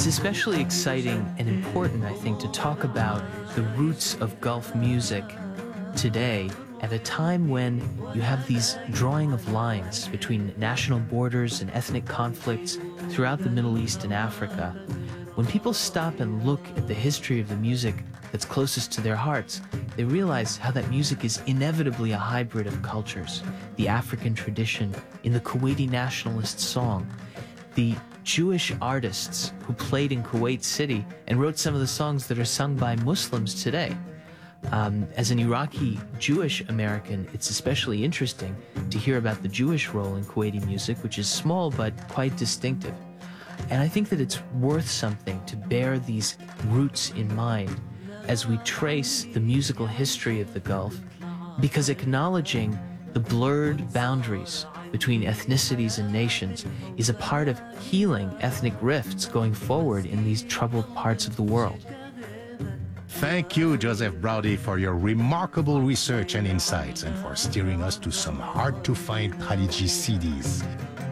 It's especially exciting and important, I think, to talk about the roots of Gulf music today at a time when you have these drawing of lines between national borders and ethnic conflicts throughout the Middle East and Africa. When people stop and look at the history of the music that's closest to their hearts, they realize how that music is inevitably a hybrid of cultures. The African tradition in the Kuwaiti nationalist song, the Jewish artists who played in Kuwait City and wrote some of the songs that are sung by Muslims today. As an Iraqi Jewish American, it's especially interesting to hear about the Jewish role in Kuwaiti music, which is small but quite distinctive. And I think that it's worth something to bear these roots in mind as we trace the musical history of the Gulf, because acknowledging the blurred boundaries between ethnicities and nations is a part of healing ethnic rifts going forward in these troubled parts of the world. Thank you, Joseph Braudy, for your remarkable research and insights, and for steering us to some hard-to-find Khaliji CDs.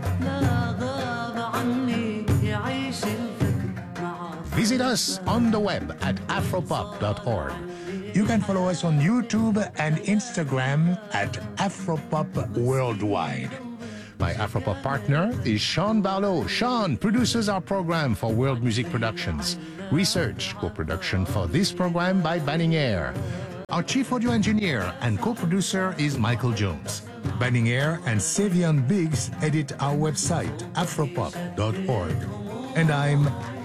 Visit us on the web at afropop.org. You can follow us on YouTube and Instagram at Afropop Worldwide. My Afropop partner is Sean Barlow. Sean produces our program for World Music Productions. Research, co-production for this program by Banning Eyre. Our chief audio engineer and co-producer is Michael Jones. Banning Eyre and Savion Biggs edit our website, afropop.org. And I'm